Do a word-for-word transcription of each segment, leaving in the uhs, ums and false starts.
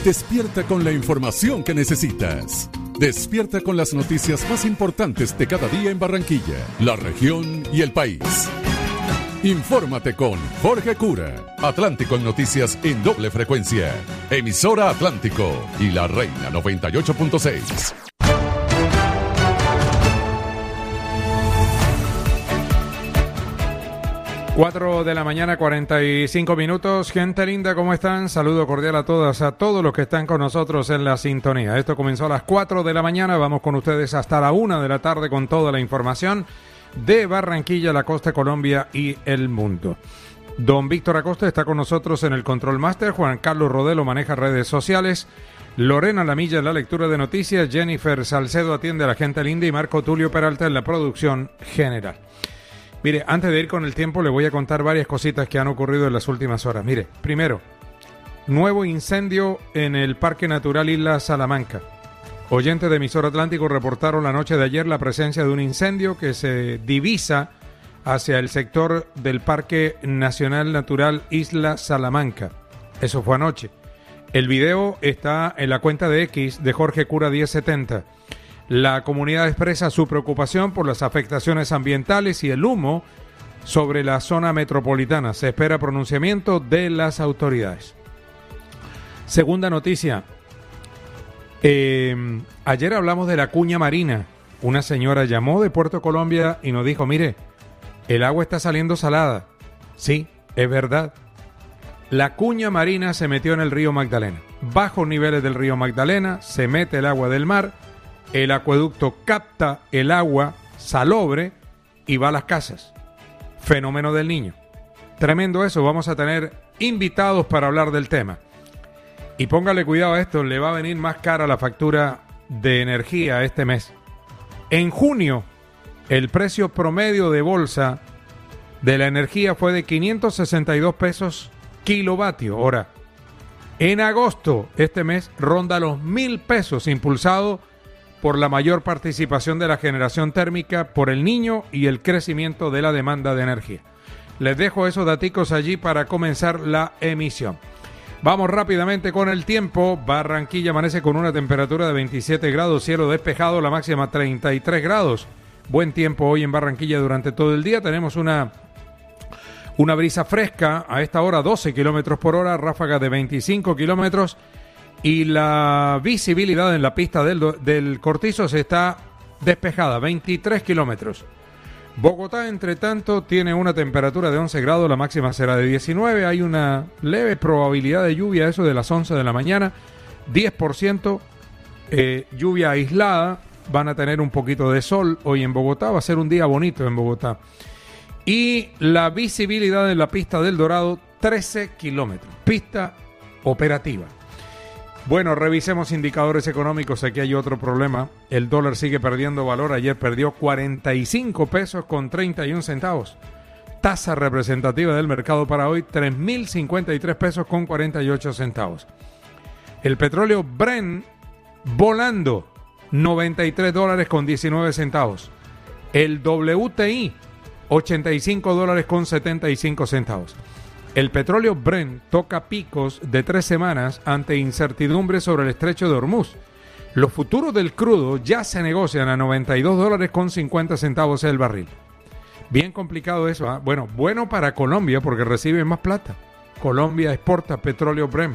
Despierta con la información que necesitas. Despierta con las noticias más importantes de cada día en Barranquilla, la región y el país. Infórmate con Jorge Cura, Atlántico en Noticias en doble frecuencia. Emisora Atlántico y La Reina noventa y ocho punto seis. Cuatro de la mañana, cuarenta y cinco minutos. Gente linda, ¿cómo están? Saludo cordial a todas, a todos los que están con nosotros en la sintonía. Esto comenzó a las cuatro de la mañana. Vamos con ustedes hasta la una de la tarde con toda la información de Barranquilla, la costa, Colombia y el mundo. Don Víctor Acosta está con nosotros en el Control Master. Juan Carlos Rodelo maneja redes sociales. Lorena Lamilla en la lectura de noticias. Jennifer Salcedo atiende a la gente linda y Marco Tulio Peralta en la producción general. Mire, antes de ir con el tiempo, le voy a contar varias cositas que han ocurrido en las últimas horas. Mire, primero, nuevo incendio en el Parque Natural Isla Salamanca. Oyentes de Emisor Atlántico reportaron la noche de ayer la presencia de un incendio que se divisa hacia el sector del Parque Nacional Natural Isla Salamanca. Eso fue anoche. El video está en la cuenta de X de Jorge Cura diez setenta. La comunidad expresa su preocupación por las afectaciones ambientales y el humo sobre la zona metropolitana. Se espera pronunciamiento de las autoridades. Segunda noticia. Eh, ayer hablamos de la cuña marina. Una señora llamó de Puerto Colombia y nos dijo, mire, el agua está saliendo salada. Sí, es verdad. La cuña marina se metió en el río Magdalena. Bajos niveles del río Magdalena, se mete el agua del mar. El acueducto capta el agua salobre y va a las casas. Fenómeno del Niño. Tremendo eso. Vamos a tener invitados para hablar del tema. Y póngale cuidado a esto, le va a venir más cara la factura de energía este mes. En junio, el precio promedio de bolsa de la energía fue de quinientos sesenta y dos pesos kilovatio hora. En agosto, este mes, ronda los mil pesos, impulsado por la mayor participación de la generación térmica, por el Niño y el crecimiento de la demanda de energía. Les dejo esos daticos allí para comenzar la emisión. Vamos rápidamente con el tiempo. Barranquilla amanece con una temperatura de veintisiete grados, cielo despejado, la máxima treinta y tres grados. Buen tiempo hoy en Barranquilla durante todo el día. Tenemos una, una brisa fresca, a esta hora doce kilómetros por hora, ráfaga de veinticinco kilómetros. Y la visibilidad en la pista del, del Cortizo se está despejada, veintitrés kilómetros. Bogotá, entre tanto, tiene una temperatura de once grados, la máxima será de diecinueve. Hay una leve probabilidad de lluvia, eso de las once de la mañana, diez por ciento, eh, lluvia aislada. Van a tener un poquito de sol hoy en Bogotá, va a ser un día bonito en Bogotá. Y la visibilidad en la pista del Dorado, trece kilómetros, pista operativa. Bueno, revisemos indicadores económicos. Aquí hay otro problema. El dólar sigue perdiendo valor. Ayer perdió cuarenta y cinco pesos con treinta y un centavos. Tasa representativa del mercado para hoy, tres mil cincuenta y tres pesos con cuarenta y ocho centavos. El petróleo Brent volando, noventa y tres dólares con diecinueve centavos. El W T I, ochenta y cinco dólares con setenta y cinco centavos. El petróleo Brent toca picos de tres semanas ante incertidumbre sobre el estrecho de Hormuz. Los futuros del crudo ya se negocian a noventa y dos dólares con cincuenta centavos el barril. Bien complicado eso, ¿eh? Bueno, bueno para Colombia porque recibe más plata. Colombia exporta petróleo Brent.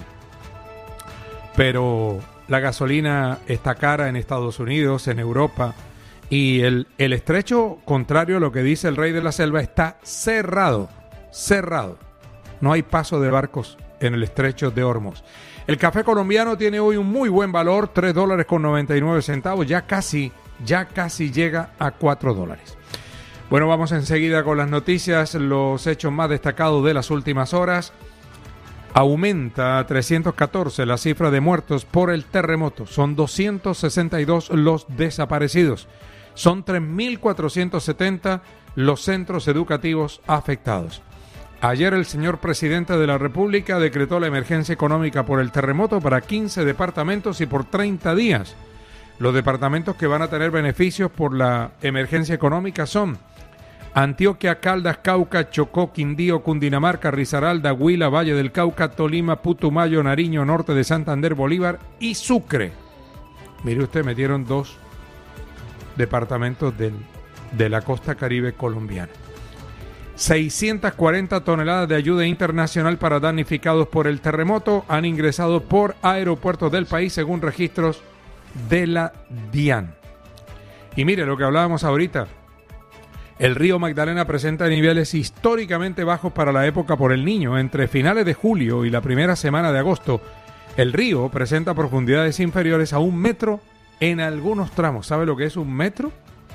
Pero la gasolina está cara en Estados Unidos, en Europa. Y el, el estrecho, contrario a lo que dice el rey de la selva, está cerrado. Cerrado. No hay paso de barcos en el estrecho de Hormuz. El café colombiano tiene hoy un muy buen valor, tres dólares con noventa y nueve centavos, ya casi, ya casi llega a cuatro dólares. Bueno, vamos enseguida con las noticias, los hechos más destacados de las últimas horas. Aumenta a trescientos catorce la cifra de muertos por el terremoto, son doscientos sesenta y dos los desaparecidos, son tres mil cuatrocientos setenta los centros educativos afectados. Ayer el señor presidente de la República decretó la emergencia económica por el terremoto para quince departamentos y por treinta días. Los departamentos que van a tener beneficios por la emergencia económica son Antioquia, Caldas, Cauca, Chocó, Quindío, Cundinamarca, Risaralda, Huila, Valle del Cauca, Tolima, Putumayo, Nariño, Norte de Santander, Bolívar y Sucre. Mire usted, metieron dos departamentos del, de la costa caribe colombiana. seiscientas cuarenta toneladas de ayuda internacional para damnificados por el terremoto han ingresado por aeropuertos del país según registros de la DIAN. Y mire lo que hablábamos ahorita. El río Magdalena presenta niveles históricamente bajos para la época por el Niño. Entre finales de julio y la primera semana de agosto, el río presenta profundidades inferiores a un metro en algunos tramos. ¿Sabe lo que es un metro?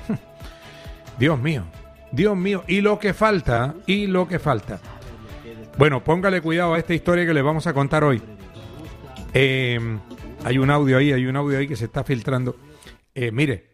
Dios mío, Dios mío. Y lo que falta, y lo que falta. Bueno, póngale cuidado a esta historia que les vamos a contar hoy. Eh, hay un audio ahí, hay un audio ahí que se está filtrando. Eh, mire,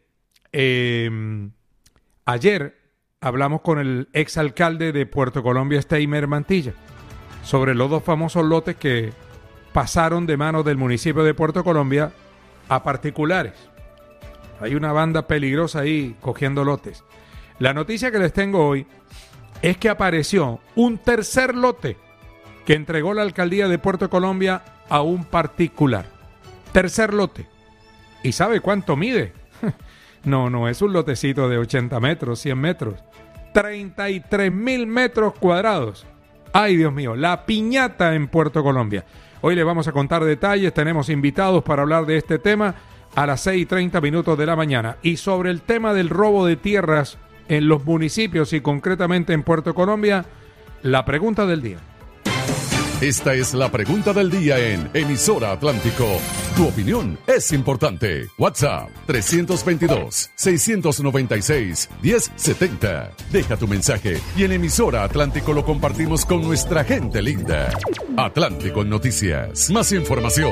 eh, ayer hablamos con el exalcalde de Puerto Colombia, Steimer Mantilla, sobre los dos famosos lotes que pasaron de manos del municipio de Puerto Colombia a particulares. Hay una banda peligrosa ahí cogiendo lotes. La noticia que les tengo hoy es que apareció un tercer lote que entregó la alcaldía de Puerto Colombia a un particular. Tercer lote. ¿Y sabe cuánto mide? No, no es un lotecito de ochenta metros, cien metros. treinta y tres mil metros cuadrados. Ay, Dios mío, la piñata en Puerto Colombia. Hoy les vamos a contar detalles, tenemos invitados para hablar de este tema a las seis y treinta minutos de la mañana. Y sobre el tema del robo de tierras en los municipios y concretamente en Puerto Colombia, la pregunta del día. Esta es la pregunta del día en Emisora Atlántico. Tu opinión es importante. WhatsApp tres veintidós, seiscientos noventa y seis, diez setenta. Deja tu mensaje y en Emisora Atlántico lo compartimos con nuestra gente linda. Atlántico Noticias. Más información.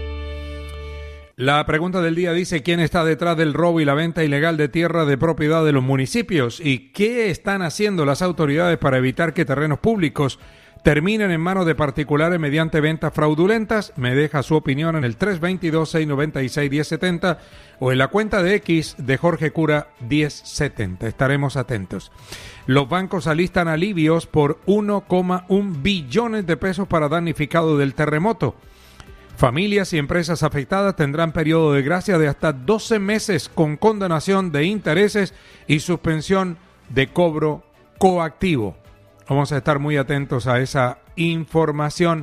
La pregunta del día dice: ¿quién está detrás del robo y la venta ilegal de tierra de propiedad de los municipios? ¿Y qué están haciendo las autoridades para evitar que terrenos públicos terminen en manos de particulares mediante ventas fraudulentas? Me deja su opinión en el tres veintidós, seiscientos noventa y seis, diez setenta o en la cuenta de X de Jorge Cura diez setenta. Estaremos atentos. Los bancos alistan alivios por uno coma uno billones de pesos para damnificados del terremoto. Familias y empresas afectadas tendrán periodo de gracia de hasta doce meses con condonación de intereses y suspensión de cobro coactivo. Vamos a estar muy atentos a esa información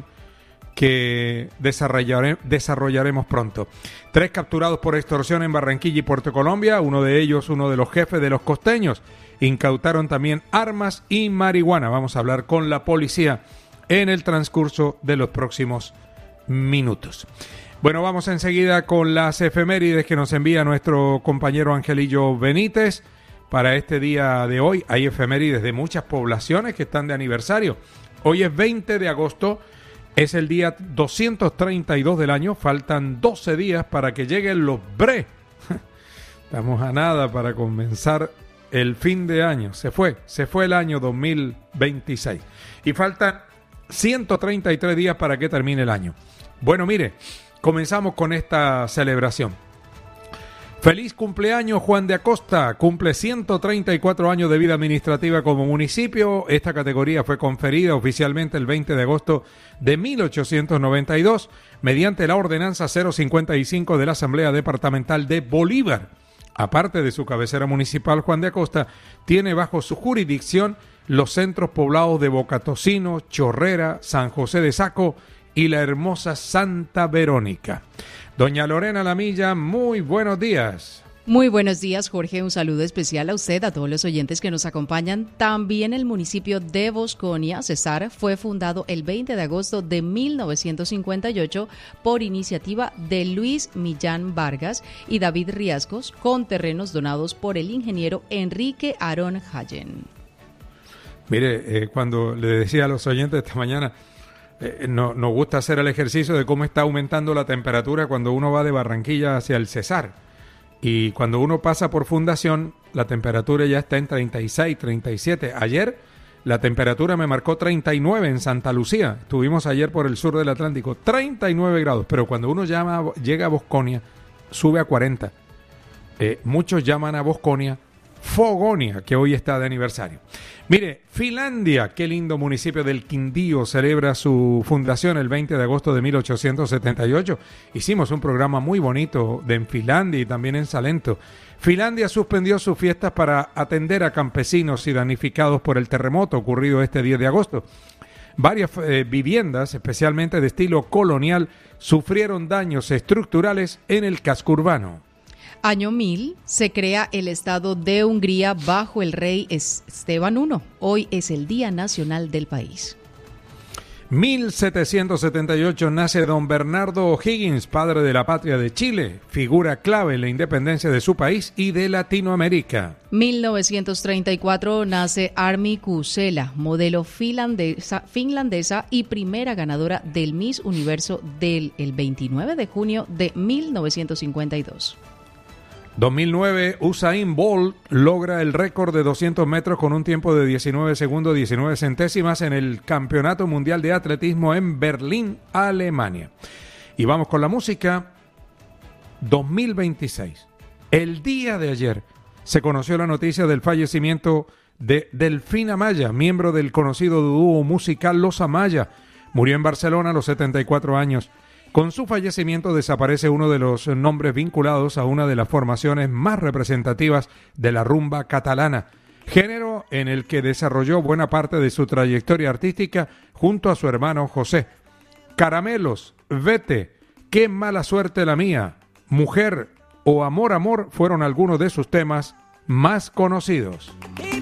que desarrollare, desarrollaremos pronto. Tres capturados por extorsión en Barranquilla y Puerto Colombia, uno de ellos uno de los jefes de los costeños. Incautaron también armas y marihuana. Vamos a hablar con la policía en el transcurso de los próximos minutos. Bueno, vamos enseguida con las efemérides que nos envía nuestro compañero Angelillo Benítez. Para este día de hoy hay efemérides de muchas poblaciones que están de aniversario. Hoy es veinte de agosto, es el día doscientos treinta y dos del año, faltan doce días para que lleguen los bre. Estamos a nada para comenzar el fin de año. Se fue, se fue el año dos mil veintiséis. Y faltan ciento treinta y tres días para que termine el año. Bueno, mire, comenzamos con esta celebración. Feliz cumpleaños Juan de Acosta, cumple ciento treinta y cuatro años de vida administrativa como municipio. Esta categoría fue conferida oficialmente el veinte de agosto de mil ochocientos noventa y dos mediante la ordenanza cero cincuenta y cinco de la Asamblea Departamental de Bolívar. Aparte de su cabecera municipal, Juan de Acosta tiene bajo su jurisdicción los centros poblados de Bocatocino, Chorrera, San José de Saco y la hermosa Santa Verónica. Doña Lorena Lamilla, muy buenos días. Muy buenos días, Jorge. Un saludo especial a usted, a todos los oyentes que nos acompañan. También el municipio de Bosconia, Cesar, fue fundado el veinte de agosto de mil novecientos cincuenta y ocho por iniciativa de Luis Millán Vargas y David Riascos, con terrenos donados por el ingeniero Enrique Aarón Hallen. Mire, eh, cuando le decía a los oyentes esta mañana, eh, no, nos gusta hacer el ejercicio de cómo está aumentando la temperatura cuando uno va de Barranquilla hacia el Cesar. Y cuando uno pasa por Fundación, la temperatura ya está en treinta y seis, treinta y siete. Ayer la temperatura me marcó treinta y nueve en Santa Lucía. Estuvimos ayer por el sur del Atlántico, treinta y nueve grados. Pero cuando uno llama, llega a Bosconia, sube a cuarenta. Eh, muchos llaman a Bosconia Fogonia, que hoy está de aniversario. Mire, Finlandia, qué lindo municipio del Quindío, celebra su fundación el veinte de agosto de mil ochocientos setenta y ocho. Hicimos un programa muy bonito de en Finlandia y también en Salento. Finlandia suspendió sus fiestas para atender a campesinos y damnificados por el terremoto ocurrido este diez de agosto. Varias eh, viviendas, especialmente de estilo colonial, sufrieron daños estructurales en el casco urbano. Año mil, se crea el Estado de Hungría bajo el rey Esteban primero. Hoy es el Día Nacional del país. mil setecientos setenta y ocho nace don Bernardo O'Higgins, padre de la patria de Chile, figura clave en la independencia de su país y de Latinoamérica. mil novecientos treinta y cuatro nace Armi Kusela, modelo finlandesa, finlandesa y primera ganadora del Miss Universo del el veintinueve de junio de mil novecientos cincuenta y dos. dos mil nueve, Usain Bolt logra el récord de doscientos metros con un tiempo de diecinueve segundos diecinueve centésimas en el Campeonato Mundial de Atletismo en Berlín, Alemania. Y vamos con la música. dos mil veintiséis. El día de ayer se conoció la noticia del fallecimiento de Delfín Amaya, miembro del conocido dúo musical Los Amaya. Murió en Barcelona a los setenta y cuatro años. Con su fallecimiento desaparece uno de los nombres vinculados a una de las formaciones más representativas de la rumba catalana, género en el que desarrolló buena parte de su trayectoria artística junto a su hermano José. Caramelos, Vete, Qué mala suerte la mía, Mujer o Amor Amor fueron algunos de sus temas más conocidos.